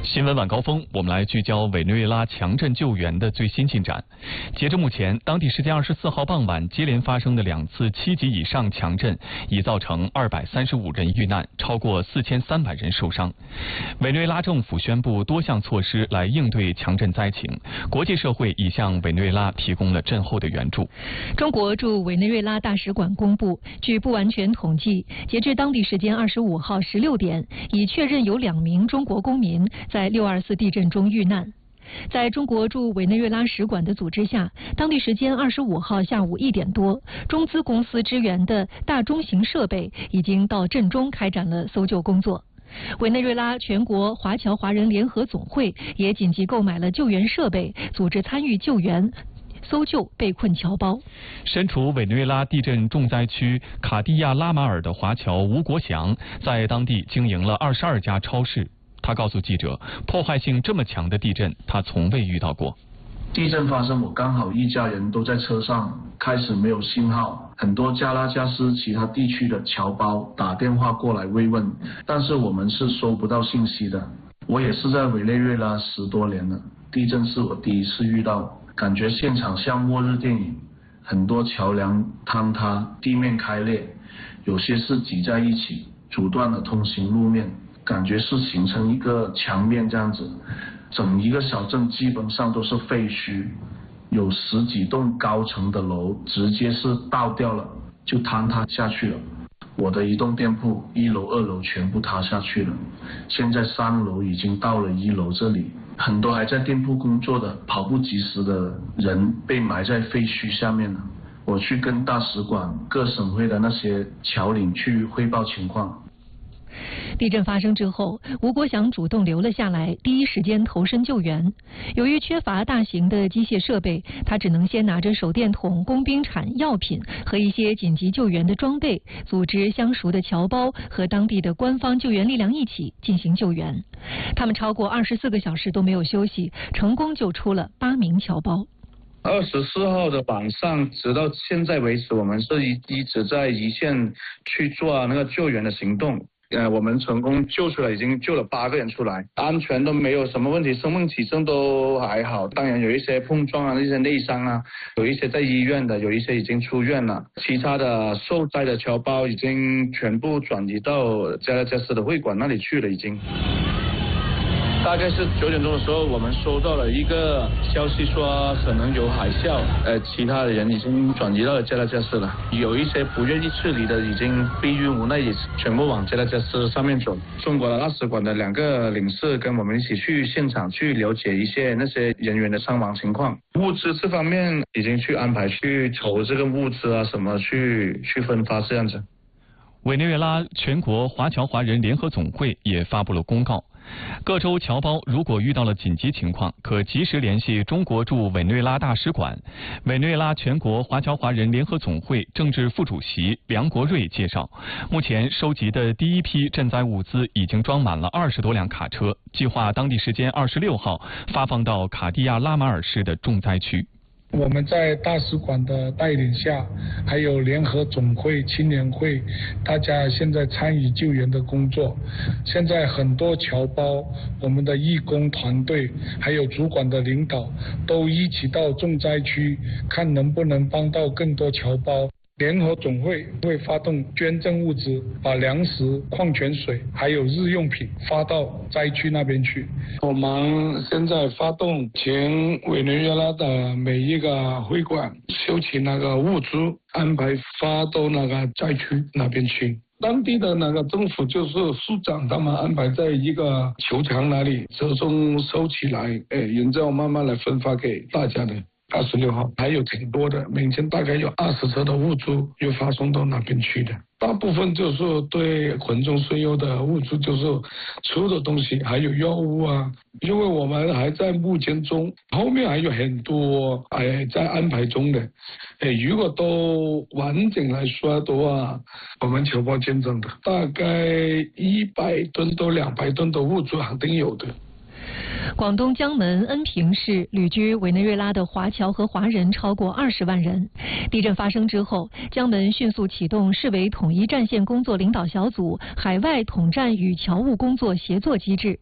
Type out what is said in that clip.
新闻晚高峰，我们来聚焦委内瑞拉强震救援的最新进展。截至目前，当地时间24号傍晚接连发生的2次7级以上强震，已造成235人遇难，超过4300人受伤。委内瑞拉政府宣布多项措施来应对强震灾情，国际社会已向委内瑞拉提供了震后的援助。 中国驻委内瑞拉大使馆公布，据不完全统计，截至当地时间25号16点，已确认有2名中国公民在624地震中遇难。在中国驻委内瑞拉使馆的组织下，当地时间25号下午1点多，中资公司支援的大中型设备已经到震中开展了搜救工作。委内瑞拉全国华侨华人联合总会也紧急购买了救援设备，组织参与救援搜救被困侨胞。 身处委内瑞拉地震重灾区卡地亚拉马尔的华侨吴国祥，在当地经营了22家超市。他告诉记者，破坏性这么强的地震，他从未遇到过。 地震发生，我刚好一家人都在车上，开始没有信号，很多加拉加斯其他地区的侨胞打电话过来慰问，但是我们是收不到信息的。我也是在委内瑞拉10多年了，地震是我第一次遇到，感觉现场像末日电影，很多桥梁坍塌，地面开裂，有些是挤在一起，阻断了通行路面，感觉是形成一个墙面这样子，整一个小镇基本上都是废墟，有10几栋高层的楼直接是倒掉了，就坍塌下去了。我的一栋店铺1楼2楼全部塌下去了，现在3楼已经到了1楼这里，很多还在店铺工作的跑不及时的人被埋在废墟下面了。我去跟大使馆各省会的那些侨领去汇报情况。 地震发生之后，吴国祥主动留了下来，第一时间投身救援。由于缺乏大型的机械设备，他只能先拿着手电筒、工兵铲、药品和一些紧急救援的装备，组织相熟的侨胞和当地的官方救援力量一起进行救援。他们超过24个小时都没有休息，成功救出了8名侨胞。 24号的晚上，直到现在为止，我们是一直在一线去做那个救援的行动。我们成功救出来，已经救了8个人出来，安全都没有什么问题，生命体征都还好。当然有一些碰撞啊，一些内伤啊，有一些在医院的，有一些已经出院了。其他的受灾的侨胞已经全部转移到加拉加斯的会馆那里去了，已经。大概是9点钟的时候，我们收到了一个消息说可能有海啸，其他的人已经转移到了加拉加斯了，有一些不愿意撤离的已经逼于无奈，也全部往加拉加斯上面走。中国的大使馆的2个领事跟我们一起去现场去了解一些那些人员的伤亡情况，物资这方面已经去安排去筹这个物资啊什么去分发这样子。 委内瑞拉全国华侨华人联合总会也发布了公告，各州侨胞如果遇到了紧急情况，可及时联系中国驻委内瑞拉大使馆。委内瑞拉全国华侨华人联合总会政治副主席梁国瑞介绍，目前收集的第一批赈灾物资已经装满了20多辆卡车，计划当地时间26号发放到卡地亚拉马尔市的重灾区。 我们在大使馆的带领下，还有联合总会、青年会，大家现在参与救援的工作。现在很多侨胞，我们的义工团队，还有主管的领导，都一起到重灾区，看能不能帮到更多侨胞。联合总会会发动捐赠物资，把粮食、矿泉水还有日用品发到灾区那边去。我们现在发动全委内瑞拉的每一个会馆收集那个物资，安排发到那个灾区那边去。当地的那个政府就是署长他们安排在一个球场那里集中收起来，然后慢慢来分发给大家的。26号还有挺多的，每天大概有20车的物资又发送到那边去的，大部分就是对群众需要的物资，就是吃的东西还有药物啊，因为我们还在募捐中，后面还有很多在安排中的，如果都完整来说的话，我们侨胞捐赠的大概100吨到200吨的物资肯定有的。 广东江门恩平市旅居委内瑞拉的华侨和华人超过20万人。地震发生之后，江门迅速启动市委统一战线工作领导小组海外统战与侨务工作协作机制，